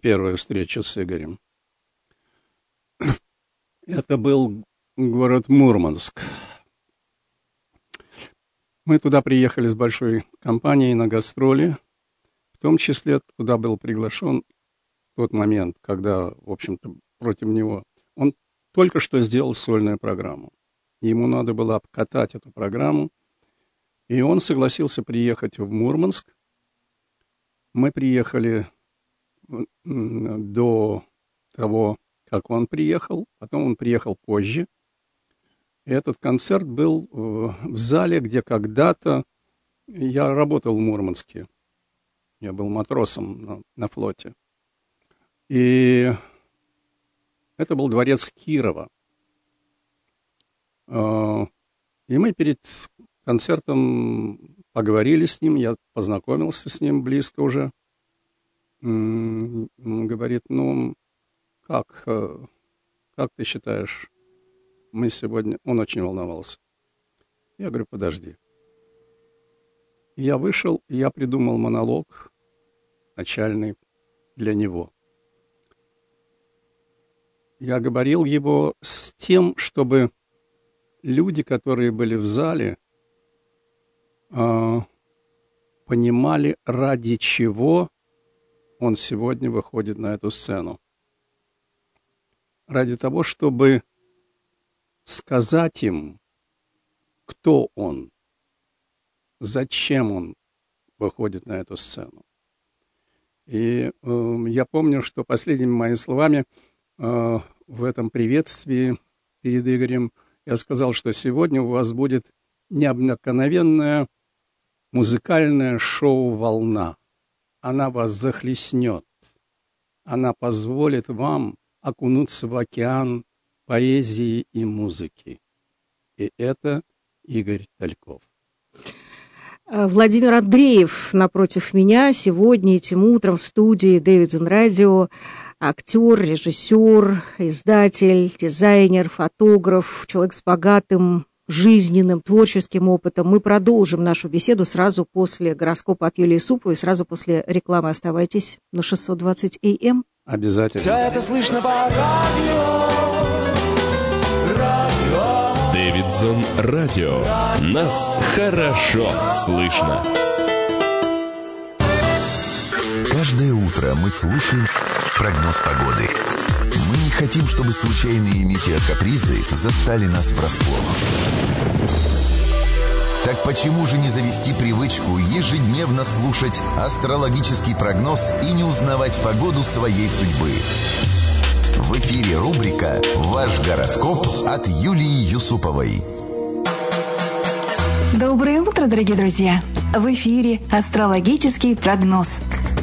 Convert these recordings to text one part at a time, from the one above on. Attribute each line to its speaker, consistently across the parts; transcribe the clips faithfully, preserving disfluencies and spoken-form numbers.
Speaker 1: первая встреча с Игорем. Это был город Мурманск. Мы туда приехали с большой компанией на гастроли, в том числе туда был приглашен в тот момент, когда, в общем-то, против него... Он только что сделал сольную программу. Ему надо было обкатать эту программу, и он согласился приехать в Мурманск. Мы приехали до того, как он приехал, потом он приехал позже. И этот концерт был в зале, где когда-то я работал в Мурманске. Я был матросом на, на флоте. И это был дворец Кирова. И мы перед концертом поговорили с ним, я познакомился с ним близко уже. Он говорит, ну, как, как ты считаешь, мы сегодня... Он очень волновался. Я говорю, подожди. Я вышел, и я придумал монолог начальный для него. Я говорил его с тем, чтобы люди, которые были в зале, понимали, ради чего он сегодня выходит на эту сцену. Ради того, чтобы сказать им, кто он, зачем он выходит на эту сцену. И э, я помню, что последними моими словами э, в этом приветствии перед Игорем я сказал, что сегодня у вас будет необыкновенное музыкальное шоу «Волна». Она вас захлестнет. Она позволит вам окунуться в океан поэзии и музыки. И это Игорь Тальков.
Speaker 2: Владимир Андреев напротив меня сегодня этим утром в студии Davidson Radio. Актер, режиссер, издатель, дизайнер, фотограф, человек с богатым жизненным, творческим опытом. Мы продолжим нашу беседу сразу после гороскопа от Юлии Исуповой, сразу после рекламы. Оставайтесь на шестьсот двадцать эй эм.
Speaker 1: Обязательно.
Speaker 3: Все это слышно по радио. Радио.
Speaker 4: Davidson Radio. Нас хорошо слышно.
Speaker 5: Каждое утро мы слушаем прогноз погоды. Мы не хотим, чтобы случайные метеокапризы застали нас врасплох. Так почему же не завести привычку ежедневно слушать астрологический прогноз и не узнавать погоду своей судьбы? В эфире рубрика «Ваш гороскоп» от Юлии Юсуповой.
Speaker 6: Доброе утро, дорогие друзья! В эфире астрологический прогноз.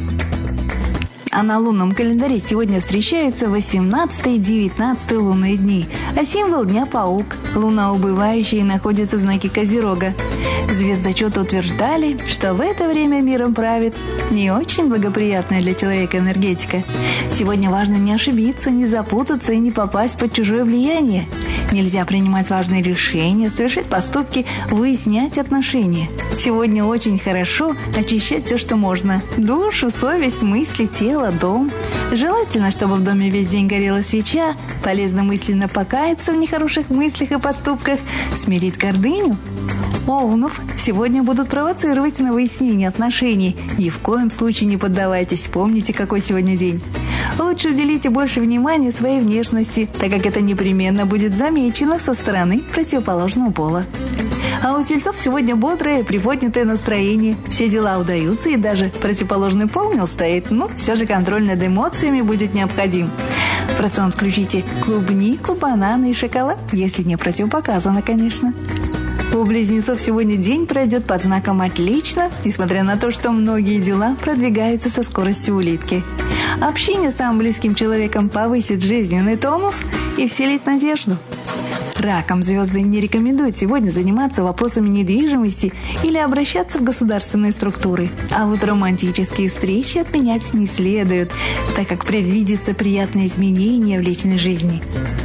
Speaker 6: А на лунном календаре сегодня встречаются восемнадцатый и девятнадцатый лунные дни, а символ дня – паук. Луна убывающая находится в знаке Козерога. Звездочеты утверждали, что в это время миром правит не очень благоприятная для человека энергетика. Сегодня важно не ошибиться, не запутаться и не попасть под чужое влияние. Нельзя принимать важные решения, совершать поступки, выяснять отношения. Сегодня очень хорошо очищать все, что можно. Душу, совесть, мысли, тело, дом. Желательно, чтобы в доме весь день горела свеча. Полезно мысленно покаяться в нехороших мыслях и поступках, смирить гордыню. Овнов сегодня будут провоцировать на выяснение отношений. Ни в коем случае не поддавайтесь, помните, какой сегодня день. Лучше уделите больше внимания своей внешности, так как это непременно будет замечено со стороны противоположного пола. А у тельцов сегодня бодрое, приподнятое настроение. Все дела удаются, и даже противоположный пол не устоит. Но все же контроль над эмоциями будет необходим. В рацион включите клубнику, бананы и шоколад, если не противопоказано, конечно. У близнецов сегодня день пройдет под знаком «отлично», несмотря на то, что многие дела продвигаются со скоростью улитки. Общение с самым близким человеком повысит жизненный тонус и вселит надежду. Ракам звезды не рекомендуют сегодня заниматься вопросами недвижимости или обращаться в государственные структуры. А вот романтические встречи отменять не следует, так как предвидится приятное изменение в личной жизни.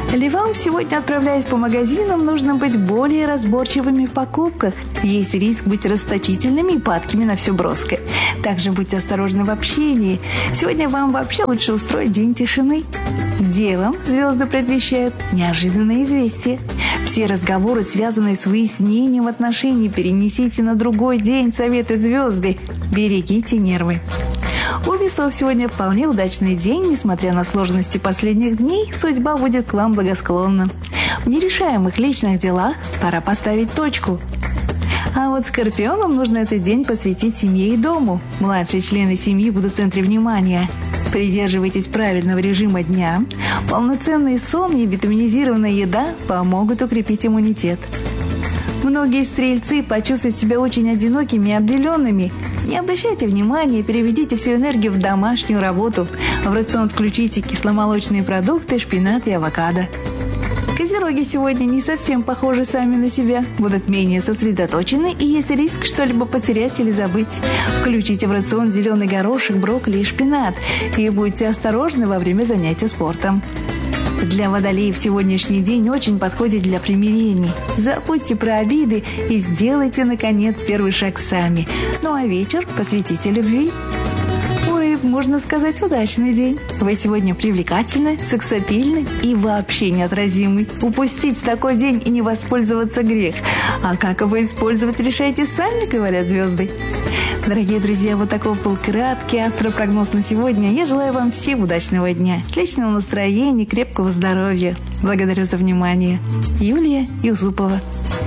Speaker 6: Ли вам сегодня, отправляясь по магазинам, нужно быть более разборчивыми в покупках. Есть риск быть расточительными и падкими на все броское. Также будьте осторожны в общении. Сегодня вам вообще лучше устроить день тишины. Девам звезды предвещают неожиданное известие. Все разговоры, связанные с выяснением отношений, перенесите на другой день, советуют звезды. Берегите нервы. У весов сегодня вполне удачный день. Несмотря на сложности последних дней, судьба будет к вам благосклонна. В нерешаемых личных делах пора поставить точку. А вот скорпионам нужно этот день посвятить семье и дому. Младшие члены семьи будут в центре внимания. Придерживайтесь правильного режима дня. Полноценный сон и витаминизированная еда помогут укрепить иммунитет. Многие стрельцы почувствуют себя очень одинокими и обделенными. Не обращайте внимания, переведите всю энергию в домашнюю работу. В рацион включите кисломолочные продукты, шпинат и авокадо. Козероги сегодня не совсем похожи сами на себя, будут менее сосредоточены и есть риск что-либо потерять или забыть. Включите в рацион зеленый горошек, брокколи и шпинат и будьте осторожны во время занятия спортом. Для водолеев сегодняшний день очень подходит для примирений. Забудьте про обиды и сделайте, наконец, первый шаг сами. Ну а вечер посвятите любви. У рыб, можно сказать, удачный день. Вы сегодня привлекательны, сексапильны и вообще неотразимы. Упустить такой день и не воспользоваться грех. А как его использовать, решайте сами, говорят звезды. Дорогие друзья, вот такой был краткий астропрогноз на сегодня. Я желаю вам всем удачного дня, отличного настроения, крепкого здоровья. Благодарю за внимание. Юлия Юсупова.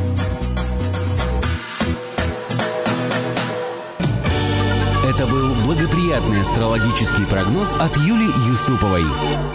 Speaker 7: Это был благоприятный астрологический прогноз от Юлии Юсуповой.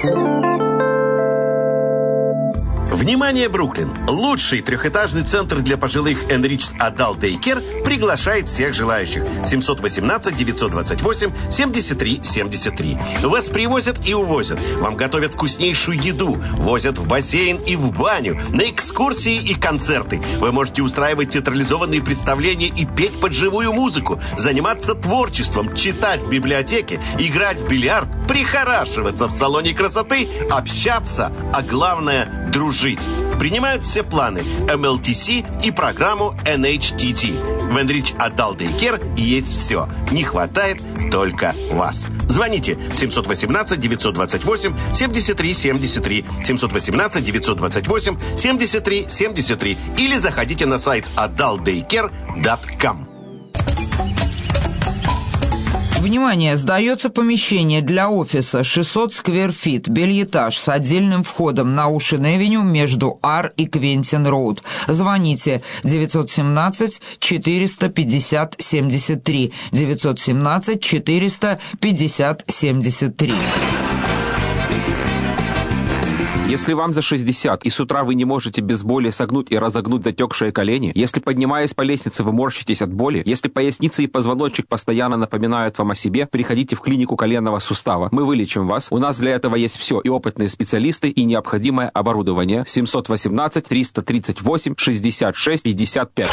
Speaker 8: Внимание, Бруклин! Лучший трехэтажный центр для пожилых Enriched Adult Daycare приглашает всех желающих. семьсот восемнадцать девятьсот двадцать восемь семьдесят три семьдесят три. Вас привозят и увозят. Вам готовят вкуснейшую еду. Возят в бассейн и в баню. На экскурсии и концерты. Вы можете устраивать театрализованные представления и петь под живую музыку. Заниматься творчеством, читать в библиотеке, играть в бильярд, прихорашиваться в салоне красоты, общаться, а главное – дружить. Принимают все планы эм эл ти си и программу эн эйч ти ти. В Enriched Adult Daycare есть все. Не хватает только вас. Звоните семьсот восемнадцать девятьсот двадцать восемь семьдесят три семьдесят три, семьсот восемнадцать девятьсот двадцать восемь семьдесят три семьдесят три или заходите на сайт адалт дейкер точка ком.
Speaker 9: Внимание! Сдается помещение для офиса шестьсот сквер-фит, бельэтаж с отдельным входом на Ушин-Эвеню между Ар и Квентин-Роуд. Звоните девятьсот семнадцать четыреста пятьдесят семьдесят три, девятьсот семнадцать четыреста пятьдесят семьдесят три.
Speaker 10: Если вам за шестьдесят, и с утра вы не можете без боли согнуть и разогнуть затекшие колени, если, поднимаясь по лестнице, вы морщитесь от боли, если поясница и позвоночник постоянно напоминают вам о себе, приходите в клинику коленного сустава. Мы вылечим вас. У нас для этого есть все, и опытные специалисты, и необходимое оборудование. семьсот восемнадцать триста тридцать восемь шестьдесят шесть пятьдесят пять.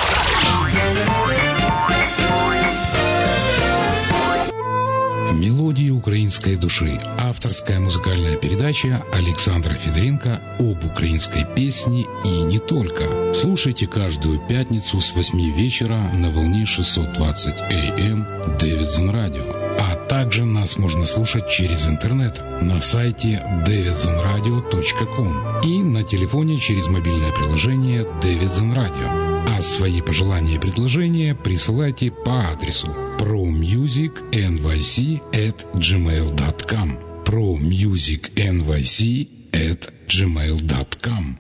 Speaker 11: Мелодии украинской души. Авторская музыкальная передача Александра Федоренко об украинской песне и не только. Слушайте каждую пятницу с восьми вечера на волне шестьсот двадцать эй эм Davidson Radio. А также нас можно слушать через интернет на сайте davidson radio точка com и на телефоне через мобильное приложение Davidson Radio. А свои пожелания и предложения присылайте по адресу promusicnyc at gmail dot com promusicnyc at gmail dot com.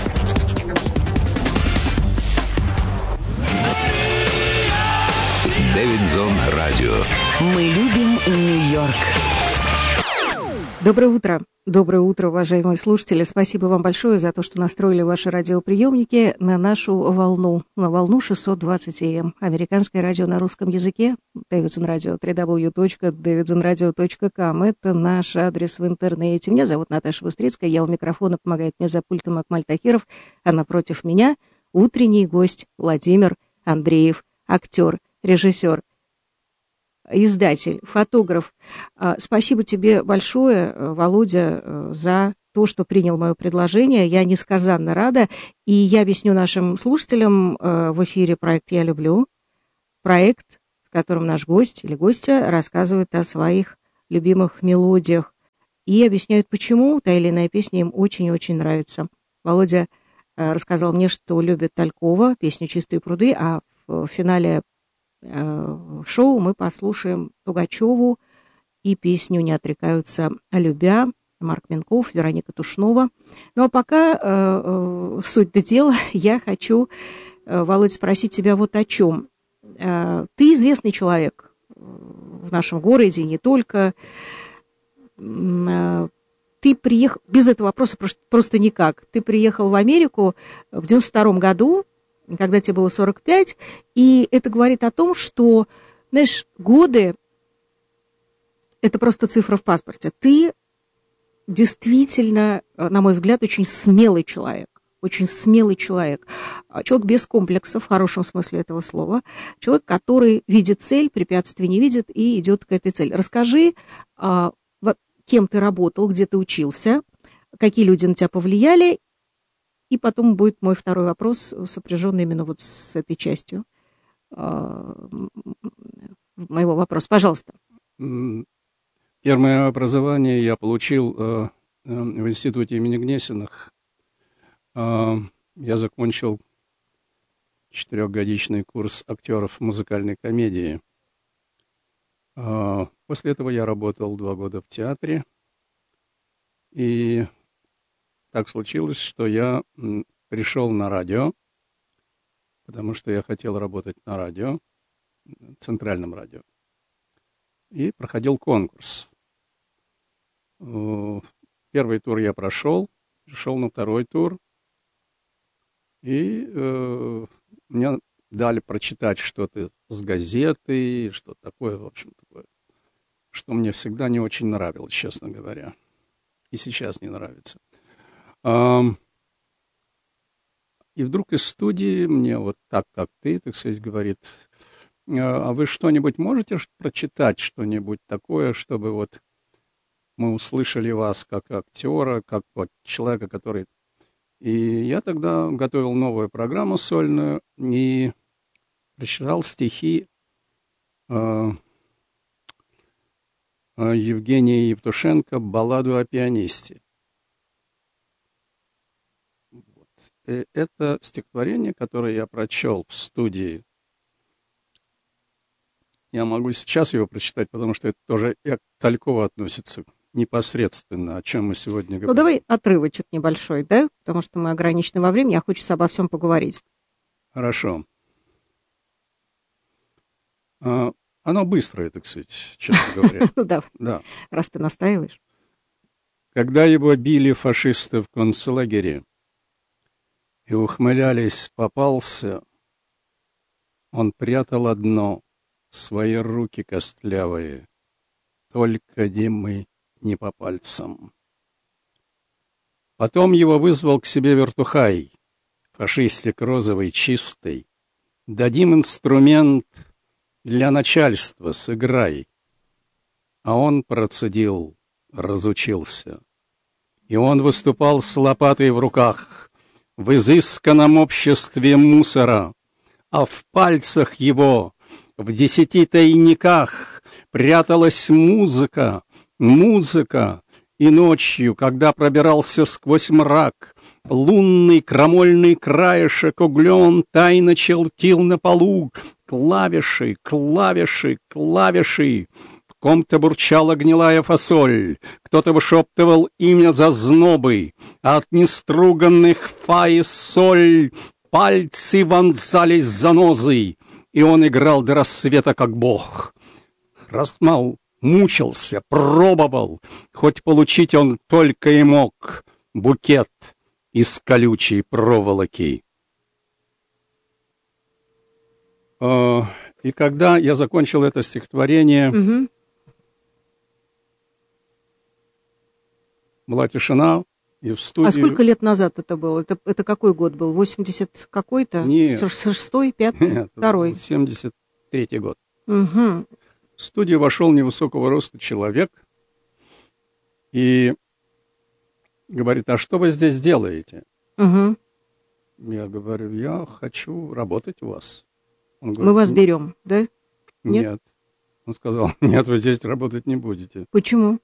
Speaker 12: Davidson Radio.
Speaker 2: Мы любим Нью-Йорк. Доброе утро. Доброе утро, уважаемые слушатели. Спасибо вам большое за то, что настроили ваши радиоприемники на нашу волну, на волну шестьсот двадцать эй эм. Американское радио на русском языке. Davidson Radio, дабл ю дабл ю дабл ю точка davidson radio точка com. Это наш адрес в интернете. Меня зовут Наташа Быстрицкая. Я у микрофона, помогает мне за пультом Акмаль Тахиров. А напротив меня утренний гость Владимир Андреев, актер, режиссер, издатель, фотограф. Спасибо тебе большое, Володя, за то, что принял мое предложение. Я несказанно рада. И я объясню нашим слушателям э, в эфире проект «Я люблю». Проект, в котором наш гость или гостья рассказывают о своих любимых мелодиях и объясняют, почему та или иная песня им очень-очень нравится. Володя э, рассказал мне, что любит Талькова, песню «Чистые пруды», а в, в финале э, шоу мы послушаем Тугачеву и песню «Не отрекаются любя», Марк Минков, Вероника Тушнова. Ну а пока, э, э, суть до дела, я хочу, э, Володь, спросить тебя вот о чем. Э, ты известный человек в нашем городе, и не только. Э, ты приехал, без этого вопроса просто, просто никак. Ты приехал в Америку в девяносто втором году, когда тебе было сорок пять, и это говорит о том, что, знаешь, годы — это просто цифра в паспорте. Ты действительно, на мой взгляд, очень смелый человек. Очень смелый человек. Человек без комплексов, в хорошем смысле этого слова. Человек, который видит цель, препятствий не видит и идет к этой цели. Расскажи, кем ты работал, где ты учился, какие люди на тебя повлияли, и потом будет мой второй вопрос, сопряженный именно вот с этой частью моего вопроса. Пожалуйста.
Speaker 1: Первое образование я получил э, в институте имени Гнесиных. Э, я закончил четырехгодичный курс актеров музыкальной комедии. Э, после этого я работал два года в театре. И так случилось, что я пришел на радио, потому что я хотел работать на радио, центральном радио. И проходил конкурс. Первый тур я прошел, пришел на второй тур, и э, мне дали прочитать что-то с газеты, что такое, в общем, такое, что мне всегда не очень нравилось, честно говоря. И сейчас не нравится. А, и вдруг из студии мне вот так, как ты, так сказать, говорит: а вы что-нибудь можете прочитать, что-нибудь такое, чтобы вот мы услышали вас как актера, как вот человека, который... И я тогда готовил новую программу сольную и прочитал стихи э, Евгения Евтушенко «Балладу о пианисте». Вот. Это стихотворение, которое я прочел в студии. Я могу сейчас его прочитать, потому что это тоже к Талькову относится непосредственно, о чем мы сегодня говорим.
Speaker 2: Ну, давай отрывочек небольшой, да? Потому что мы ограничены во времени, а хочется обо всем поговорить.
Speaker 1: Хорошо. А, оно быстрое, так сказать, честно говоря.
Speaker 2: Ну, да.
Speaker 1: Да.
Speaker 2: Раз ты настаиваешь.
Speaker 1: Когда его били фашисты в концлагере и ухмылялись, попался, он прятал одно — свои руки костлявые, только Димы не по пальцам. Потом его вызвал к себе вертухай, фашистик розовый, чистый. Дадим инструмент для начальства, сыграй. А он процедил, разучился. И он выступал с лопатой в руках в изысканном обществе мусора, а в пальцах его в десяти тайниках пряталась музыка, музыка, и ночью, когда пробирался сквозь мрак, лунный крамольный краешек углем тайно чертил на полу клавиши, клавиши, клавиши. В ком-то бурчала гнилая фасоль, кто-то вышептывал имя зазнобы, а от неструганных фа и соль пальцы вонзались занозой, и он играл до рассвета как бог. Расмал мучился, пробовал, хоть получить он только и мог букет из колючей проволоки. И когда я закончил это стихотворение, угу. была тишина, и в студии...
Speaker 2: А сколько лет назад это было? Это, это какой год был? восемьдесят какой-то?
Speaker 1: Нет.
Speaker 2: шестой, пятый,
Speaker 1: Нет,
Speaker 2: второй?
Speaker 1: семьдесят третий год.
Speaker 2: Угу.
Speaker 1: В студию вошел невысокого роста человек, и говорит, а что вы здесь делаете?
Speaker 2: Угу.
Speaker 1: Я говорю, я хочу работать у вас. Он говорит,
Speaker 2: мы вас берем, да?
Speaker 1: Нет?
Speaker 2: Нет.
Speaker 1: Он сказал, нет, вы здесь работать не будете.
Speaker 2: Почему?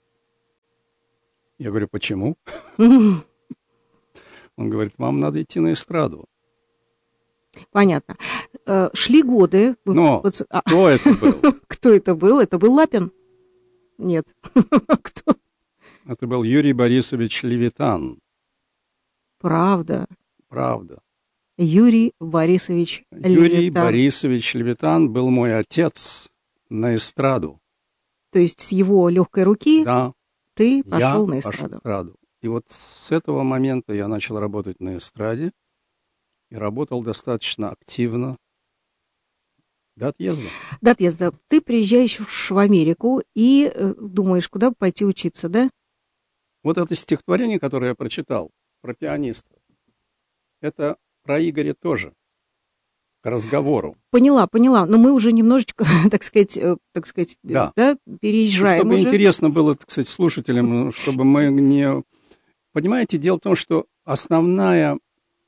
Speaker 1: Я говорю, почему? Он говорит, вам надо идти на эстраду.
Speaker 2: Понятно. Э, шли годы.
Speaker 1: Но
Speaker 2: вот, а,
Speaker 1: кто это был?
Speaker 2: Кто это был? Это был Лапин? Нет. Кто?
Speaker 1: Это был Юрий Борисович Левитан.
Speaker 2: Правда.
Speaker 1: Правда.
Speaker 2: Юрий Борисович Левитан.
Speaker 1: Юрий Борисович Левитан был мой отец на эстраду.
Speaker 2: То есть с его легкой руки
Speaker 1: да,
Speaker 2: ты пошел
Speaker 1: я
Speaker 2: на эстраду.
Speaker 1: Пошел на эстраду. И вот с этого момента я начал работать на эстраде. И работал достаточно активно до отъезда.
Speaker 2: До отъезда. Ты приезжаешь в Америку и э, думаешь, куда бы пойти учиться, да?
Speaker 1: Вот это стихотворение, которое я прочитал, про пианиста, это про Игоря тоже, к разговору.
Speaker 2: Поняла, поняла. Но мы уже немножечко, так сказать, э, так сказать,
Speaker 1: да.
Speaker 2: Да, переезжаем.
Speaker 1: Чтобы
Speaker 2: уже.
Speaker 1: интересно было, так сказать, слушателям, чтобы мы не... Понимаете, дело в том, что основная...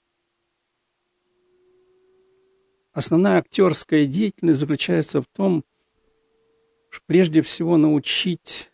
Speaker 1: Основная актерская деятельность заключается в том, что прежде всего научить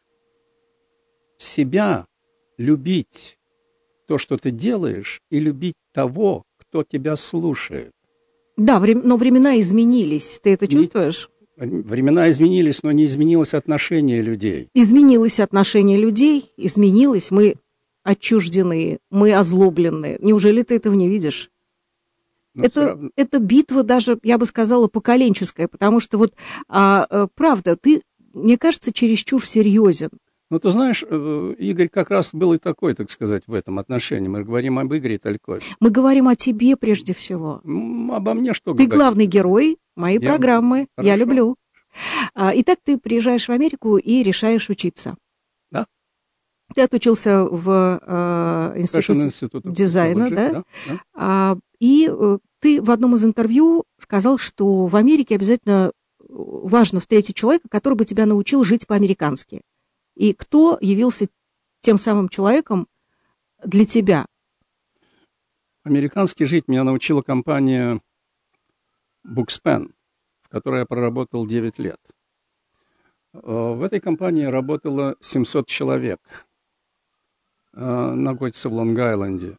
Speaker 1: себя любить то, что ты делаешь, и любить того, кто тебя слушает.
Speaker 2: Да, но времена изменились. Ты это чувствуешь?
Speaker 1: Времена изменились, но не изменилось отношение людей.
Speaker 2: Изменилось отношение людей, изменилось. Мы отчуждены, мы озлоблены. Неужели ты этого не видишь? Это, это битва даже, я бы сказала, поколенческая, потому что вот, а, а, правда, ты, мне кажется, чересчур серьезен.
Speaker 1: Ну, ты знаешь, Игорь как раз был и такой, так сказать, в этом отношении. Мы говорим об Игоре Талькове.
Speaker 2: Мы говорим о тебе прежде всего.
Speaker 1: Обо мне что
Speaker 2: Ты
Speaker 1: говорить?
Speaker 2: Главный герой моей я... программы. Хорошо. Я люблю. А, итак, ты приезжаешь в Америку и решаешь учиться.
Speaker 1: Да.
Speaker 2: Ты отучился в э, институте дизайна, да?
Speaker 1: Да, да.
Speaker 2: А, и э, ты в одном из интервью сказал, что в Америке обязательно важно встретить человека, который бы тебя научил жить по-американски. И кто явился тем самым человеком для тебя?
Speaker 1: Американски жить меня научила компания Bookspan, в которой я проработал девять лет. В этой компании работало семьсот человек. Находится в Лонг-Айленде.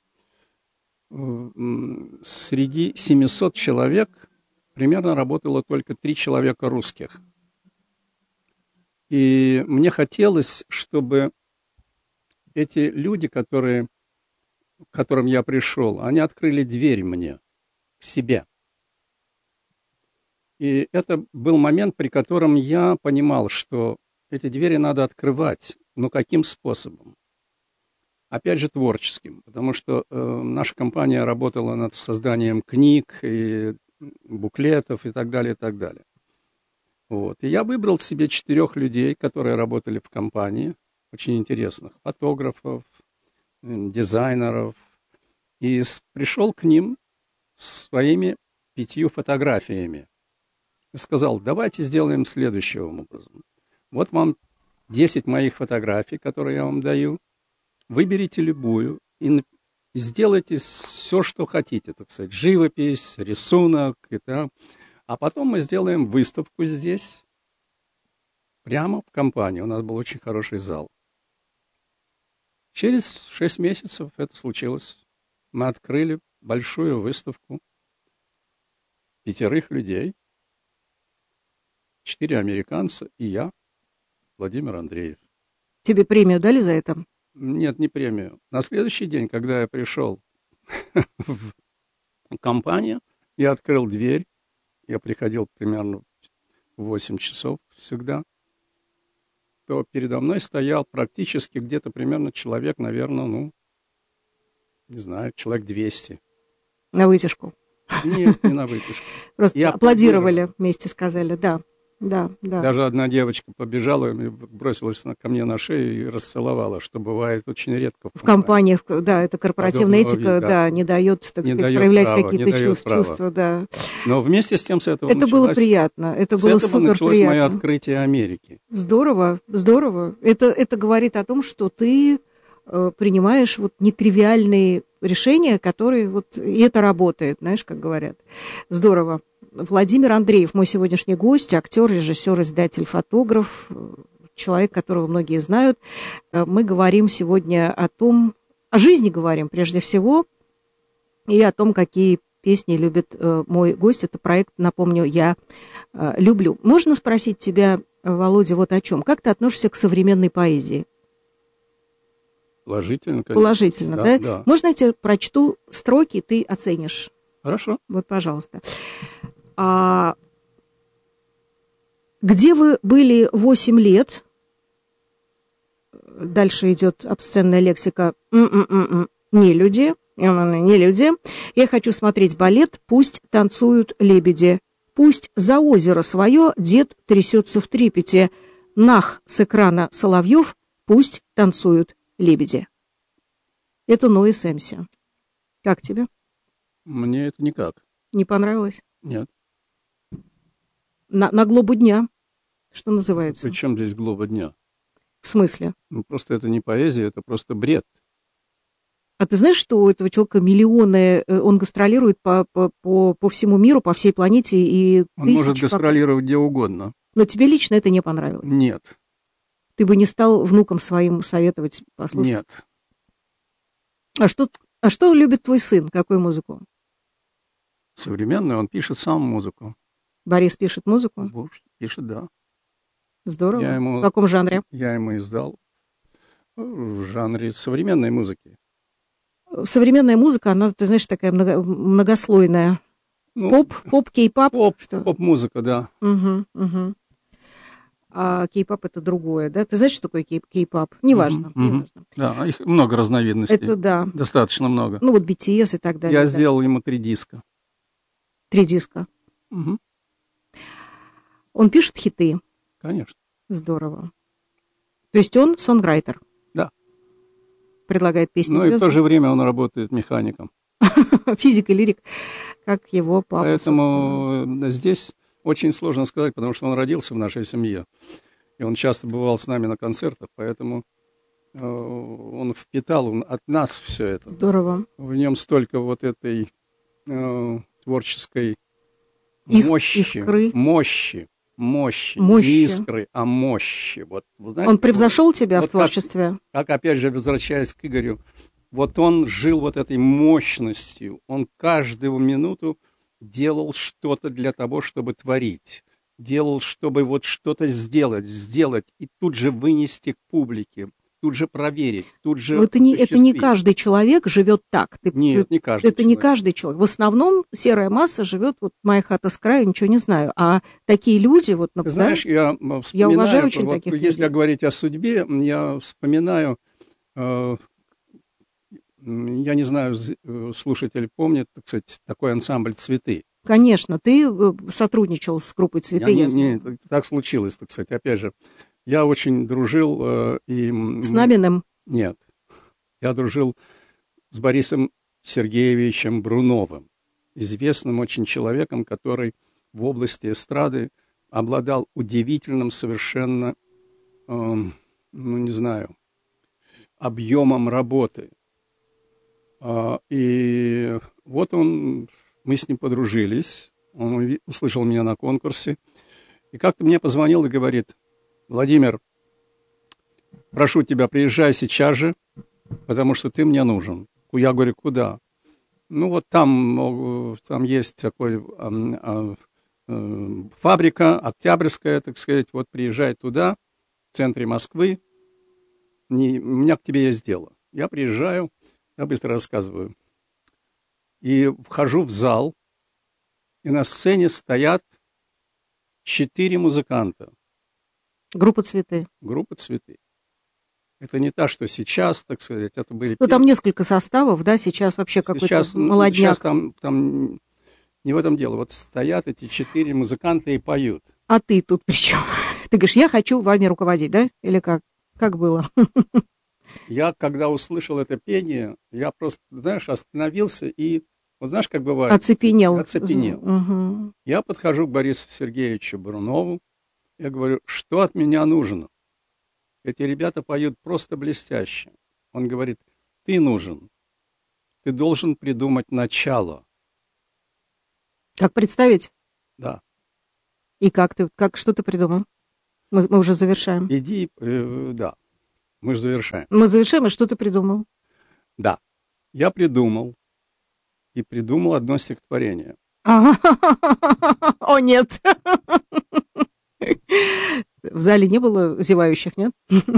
Speaker 1: Среди семисот человек примерно работало только три человека русских. И мне хотелось, чтобы эти люди, которые, к которым я пришел, они открыли дверь мне, к себе. И это был момент, при котором я понимал, что эти двери надо открывать. Но каким способом? Опять же, творческим, потому что э, наша компания работала над созданием книг, и буклетов и так далее, и так далее. Вот. И я выбрал себе четырех людей, которые работали в компании, очень интересных, фотографов, дизайнеров, и пришел к ним с своими пятью фотографиями. И сказал, давайте сделаем следующим образом. Вот вам десять моих фотографий, которые я вам даю. Выберите любую и сделайте все, что хотите, так сказать, живопись, рисунок и так. А потом мы сделаем выставку здесь, прямо в компании. У нас был очень хороший зал. Через шесть месяцев это случилось. Мы открыли большую выставку пятерых людей. Четыре американца и я, Владимир Андреев.
Speaker 2: Тебе премию дали за это?
Speaker 1: Нет, не премию. На следующий день, когда я пришел в компанию, я открыл дверь. Я приходил примерно в восемь часов всегда. То передо мной стоял практически где-то примерно человек, наверное, ну, не знаю, человек двести.
Speaker 2: На вытяжку?
Speaker 1: Нет, не на вытяжку.
Speaker 2: Просто я аплодировали вместе, сказали, да. Да, да.
Speaker 1: Даже одна девочка побежала, бросилась ко мне на шею и расцеловала, что бывает очень редко.
Speaker 2: В компаниях, в компаниях да, это корпоративная этика, вида. Да, не дает, так
Speaker 1: не
Speaker 2: сказать,
Speaker 1: дает
Speaker 2: проявлять
Speaker 1: права,
Speaker 2: какие-то чувств, чувства, да.
Speaker 1: Но вместе с тем с этого
Speaker 2: это
Speaker 1: началось,
Speaker 2: было приятно, это было
Speaker 1: с этого
Speaker 2: супер
Speaker 1: началось
Speaker 2: приятно.
Speaker 1: мое открытие Америки.
Speaker 2: Здорово, здорово. Это, это говорит о том, что ты э, принимаешь вот нетривиальные решения, которые вот... И это работает, знаешь, как говорят. Здорово. Владимир Андреев, мой сегодняшний гость, актер, режиссер, издатель, фотограф, человек, которого многие знают. Мы говорим сегодня о том, о жизни говорим прежде всего, и о том, какие песни любит мой гость. Это проект, напомню, «Я люблю». Можно спросить тебя, Володя, вот о чем? Как ты относишься к современной поэзии?
Speaker 1: Положительно, конечно.
Speaker 2: Положительно, да?
Speaker 1: Да,
Speaker 2: да?
Speaker 1: да.
Speaker 2: Можно я тебе прочту строки, ты оценишь?
Speaker 1: Хорошо.
Speaker 2: Вот, пожалуйста. А где вы были восемь лет? Дальше идет обсценная лексика. М-м-м-м. Не люди, не люди. Я хочу смотреть балет, пусть танцуют лебеди. Пусть за озеро свое дед трясется в трепете. Нах с экрана Соловьев, пусть танцуют лебеди. Это Нойз эм си. Как тебе?
Speaker 1: Мне это никак.
Speaker 2: Не понравилось?
Speaker 1: Нет.
Speaker 2: На, на глобу дня, что называется.
Speaker 1: При чем здесь глоба дня?
Speaker 2: В смысле?
Speaker 1: Ну, просто это не поэзия, это просто бред.
Speaker 2: А ты знаешь, что у этого человека миллионы, он гастролирует по, по, по, по всему миру, по всей планете, и
Speaker 1: он может гастролировать где угодно.
Speaker 2: Но тебе лично это не понравилось?
Speaker 1: Нет.
Speaker 2: Ты бы не стал внукам своим советовать послушать?
Speaker 1: Нет.
Speaker 2: А что, а что любит твой сын? Какую музыку?
Speaker 1: Современную, он пишет сам музыку.
Speaker 2: Борис пишет музыку?
Speaker 1: Борис пишет, да.
Speaker 2: Здорово.
Speaker 1: Я ему,
Speaker 2: в каком жанре?
Speaker 1: Я ему издал в жанре современной музыки.
Speaker 2: Современная музыка, она, ты знаешь, такая много, многослойная. Ну, поп, поп, кей-пап?
Speaker 1: Поп, поп-музыка, да.
Speaker 2: Угу, угу. А кей-пап это другое, да? Ты знаешь, что такое кей- кей-пап? Неважно,
Speaker 1: угу,
Speaker 2: неважно.
Speaker 1: Угу. Да, их много разновидностей.
Speaker 2: Это да.
Speaker 1: Достаточно много.
Speaker 2: Ну вот би ти эс и так далее.
Speaker 1: Я
Speaker 2: да.
Speaker 1: сделал ему три диска.
Speaker 2: Три диска?
Speaker 1: Угу.
Speaker 2: Он пишет хиты?
Speaker 1: Конечно.
Speaker 2: Здорово. То есть он сонграйтер?
Speaker 1: Да.
Speaker 2: Предлагает песни
Speaker 1: Ну
Speaker 2: звездам?
Speaker 1: и в то же время он работает механиком.
Speaker 2: Физик и лирик, как его папа.
Speaker 1: Поэтому
Speaker 2: собственно.
Speaker 1: Здесь очень сложно сказать, потому что он родился в нашей семье. И он часто бывал с нами на концертах, поэтому э, он впитал он, от нас все это.
Speaker 2: Здорово.
Speaker 1: В нем столько вот этой э, творческой
Speaker 2: Иск,
Speaker 1: мощи,
Speaker 2: искры.
Speaker 1: мощи, мощи,
Speaker 2: мощи.
Speaker 1: Не искры, а мощи. Вот, вы знаете,
Speaker 2: он превзошел вот, тебя
Speaker 1: вот
Speaker 2: в творчестве?
Speaker 1: Как, как, опять же, возвращаясь к Игорю, вот он жил вот этой мощностью. Он каждую минуту делал что-то для того, чтобы творить. Делал, чтобы вот что-то сделать, сделать и тут же вынести к публике, тут же проверить, тут же
Speaker 2: это не, это не каждый человек живет так. Ты,
Speaker 1: Нет,
Speaker 2: ты,
Speaker 1: не каждый
Speaker 2: Это
Speaker 1: человек.
Speaker 2: не каждый человек. В основном серая масса живет, вот моя хата с краю, ничего не знаю. А такие люди, вот,
Speaker 1: Ты знаешь, я вспоминаю,
Speaker 2: я уважаю очень
Speaker 1: вот,
Speaker 2: таких
Speaker 1: если
Speaker 2: людей.
Speaker 1: говорить о судьбе, я вспоминаю, э, я не знаю, слушатель помнит, так сказать, такой ансамбль «Цветы».
Speaker 2: Конечно, ты сотрудничал с группой «Цветы».
Speaker 1: Я,
Speaker 2: я
Speaker 1: не, не, так случилось, так сказать. Опять же, я очень дружил э, и...
Speaker 2: С Набиным?
Speaker 1: Нет. Я дружил с Борисом Сергеевичем Бруновым, известным очень человеком, который в области эстрады обладал удивительным совершенно, э, ну, не знаю, объемом работы. Э, и вот он... Мы с ним подружились, он услышал меня на конкурсе, и как-то мне позвонил и говорит: Владимир, прошу тебя, приезжай сейчас же, потому что ты мне нужен. Я говорю, куда? Ну вот там, там есть такой а, а, а, фабрика Октябрьская, так сказать, вот приезжай туда, в центре Москвы, не, у меня к тебе есть дело. Я приезжаю, я быстро рассказываю. И вхожу в зал, и на сцене стоят четыре музыканта.
Speaker 2: Группа «Цветы».
Speaker 1: Группа «Цветы». Это не та, что сейчас, так сказать, это были...
Speaker 2: Ну, там несколько составов, да, сейчас вообще какой-то молодняк.
Speaker 1: Сейчас там, там не в этом дело. Вот стоят эти четыре музыканта и поют.
Speaker 2: А ты тут при чем? Ты говоришь, я хочу вами руководить, да? Или как? Как было?
Speaker 1: Я, когда услышал это пение, я просто, знаешь, остановился и... Вот знаешь, как бывает?
Speaker 2: Оцепенел.
Speaker 1: Оцепенел.
Speaker 2: Угу.
Speaker 1: Я подхожу к Борису Сергеевичу Брунову, я говорю, что от меня нужно? Эти ребята поют просто блестяще. Он говорит, ты нужен, ты должен придумать начало.
Speaker 2: Как представить?
Speaker 1: Да.
Speaker 2: И как ты, как, что ты придумал? Мы, мы уже завершаем.
Speaker 1: Иди, э, да, мы же завершаем.
Speaker 2: Мы завершаем, и что ты придумал?
Speaker 1: Да, я придумал, и придумал одно стихотворение.
Speaker 2: О, нет. В зале не было зевающих, нет?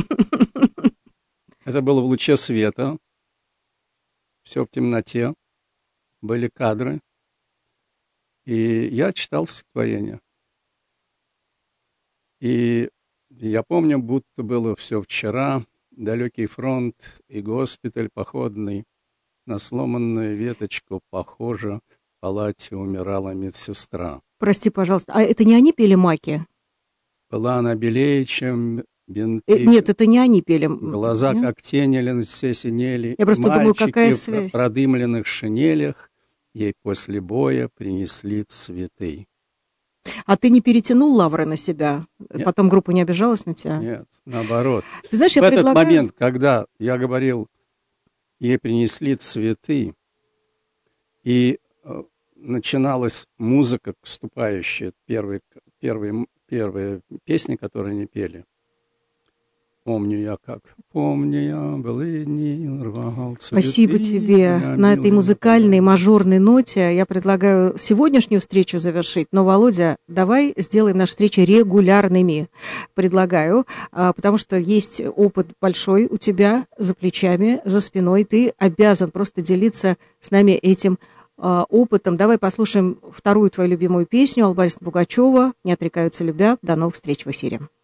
Speaker 1: Это было в луче света, все в темноте, были кадры, и я читал стихотворение. И я помню, будто было все вчера, далекий фронт и госпиталь походный, на сломанную веточку похоже, в палате умирала медсестра.
Speaker 2: Прости, пожалуйста, а это не они пели «Маки»?
Speaker 1: Была она белее, чем бинты.
Speaker 2: Э, нет, это не они пели.
Speaker 1: Глаза, нет? Как тени, все синели.
Speaker 2: Я просто
Speaker 1: мальчики
Speaker 2: думаю, какая связь.
Speaker 1: в продымленных шинелях ей после боя принесли цветы.
Speaker 2: А ты не перетянул лавры на себя?
Speaker 1: Нет.
Speaker 2: Потом группа не обижалась на тебя?
Speaker 1: Нет, наоборот.
Speaker 2: Ты знаешь,
Speaker 1: в
Speaker 2: я
Speaker 1: этот
Speaker 2: предлагаю...
Speaker 1: момент, когда я говорил, ей принесли цветы, и э, начиналась музыка вступающая, первые, первые, первые песни, которые они пели. Помню я как. Помню я, былые дни, рвал цветы.
Speaker 2: Спасибо тебе. На этой музыкальной мажорной ноте я предлагаю сегодняшнюю встречу завершить. Но, Володя, давай сделаем наши встречи регулярными. Предлагаю, потому что есть опыт большой у тебя за плечами, за спиной. Ты обязан просто делиться с нами этим опытом. Давай послушаем вторую твою любимую песню Алла Борисовна Пугачева «Не отрекаются любя». До новых встреч в эфире.